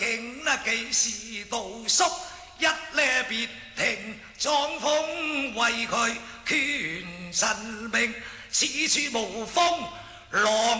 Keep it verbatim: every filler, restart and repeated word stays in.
竟啊幾時到宿？一咧別停，裝瘋為佢權神明，此處無風浪。